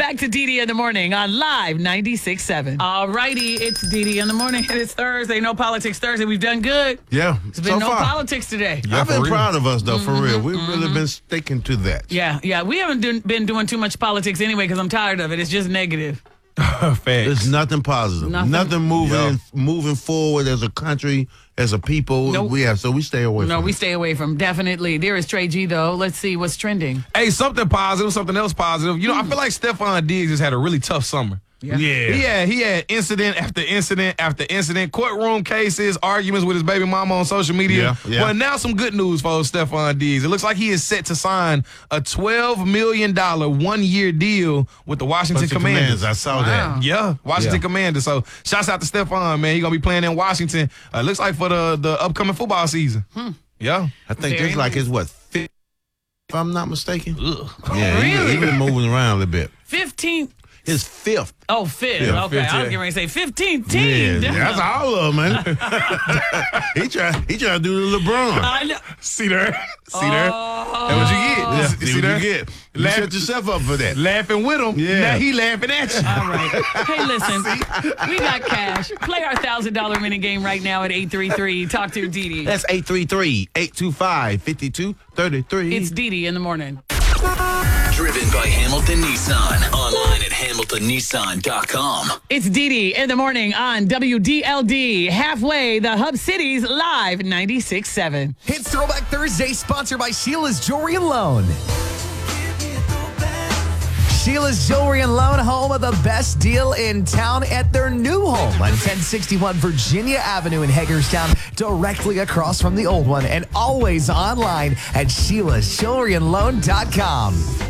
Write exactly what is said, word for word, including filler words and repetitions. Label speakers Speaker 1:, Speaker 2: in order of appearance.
Speaker 1: back to D D in the Morning on Live ninety-six point seven. All righty, it's D D in the Morning. It is Thursday. No Politics Thursday. We've done good.
Speaker 2: Yeah.
Speaker 1: There's been
Speaker 2: so
Speaker 1: no
Speaker 2: far.
Speaker 1: politics today.
Speaker 2: Yeah, I've been
Speaker 3: real.
Speaker 2: proud of us, though, for
Speaker 1: Mm-hmm,
Speaker 2: real. We've
Speaker 1: mm-hmm.
Speaker 2: really been sticking to that.
Speaker 1: Yeah, yeah. We haven't do, been doing too much politics anyway because I'm tired of it. It's just negative.
Speaker 3: Facts.
Speaker 2: There's nothing positive.
Speaker 1: Nothing.
Speaker 2: Nothing, moving
Speaker 3: Yeah.
Speaker 2: moving forward as a country, as a people.
Speaker 1: Nope.
Speaker 2: We have so we stay away
Speaker 1: No,
Speaker 2: from
Speaker 1: we
Speaker 2: it.
Speaker 1: stay away from definitely. There is Trey G, though. Let's see what's trending.
Speaker 3: Hey, something positive, something else positive. You know, I feel like Stephon Diggs has had a really tough summer.
Speaker 1: Yeah.
Speaker 3: He had, he had incident after incident after incident, courtroom cases, arguments with his baby mama on social media.
Speaker 2: Yeah, yeah.
Speaker 3: But now some good news for Stephon Diggs. It looks like he is set to sign a twelve million dollars one-year deal with the Washington
Speaker 2: Bunch of
Speaker 3: Commanders.
Speaker 2: commands, I saw
Speaker 1: Wow.
Speaker 2: that.
Speaker 3: Yeah, Washington
Speaker 2: Yeah.
Speaker 3: Commanders. So shouts out to Stephon, man. He's going to be playing in Washington. Uh, looks like for the, the upcoming football season. Yeah.
Speaker 2: I think
Speaker 1: Very
Speaker 2: this like
Speaker 1: nice.
Speaker 2: his what, fifth, if I'm not mistaken.
Speaker 3: Ugh.
Speaker 2: Yeah, he-
Speaker 1: Really?
Speaker 2: he, been moving around a little bit.
Speaker 1: fifteenth.
Speaker 2: His fifth.
Speaker 1: Oh, fifth.
Speaker 2: Yeah,
Speaker 1: okay,
Speaker 3: fifth,
Speaker 1: I was
Speaker 3: yeah.
Speaker 1: getting ready to say fifteenth
Speaker 2: Yeah,
Speaker 1: team.
Speaker 2: that's all of them, man. he try he try to do the LeBron.
Speaker 1: I know.
Speaker 3: See there? See there?
Speaker 1: Oh.
Speaker 3: That's what you get.
Speaker 2: Yeah,
Speaker 3: See,
Speaker 2: see what
Speaker 3: there?
Speaker 2: you get. You
Speaker 3: Laugh-
Speaker 2: set yourself up for that.
Speaker 3: Laughing with him.
Speaker 2: Yeah.
Speaker 3: Now he laughing at you.
Speaker 1: All right. Hey, listen, we got cash. Play our one thousand dollars minute game right now at eight three three. Talk to Dee Dee.
Speaker 2: That's eight three three, eight two five, five two three three.
Speaker 1: It's Dee Dee in the Morning.
Speaker 4: Driven by Hamilton Nissan. Online at hamilton nissan dot com.
Speaker 1: It's Dee Dee in the Morning on W D L D. Halfway, the Hub Cities Live ninety-six point seven.
Speaker 5: It's Throwback Thursday, sponsored by Sheila's Jewelry and Loan. Sheila's Jewelry and Loan, home of the best deal in town at their new home on ten sixty-one Virginia Avenue in Hagerstown, directly across from the old one, and always online at sheilas jewelry and loan dot com.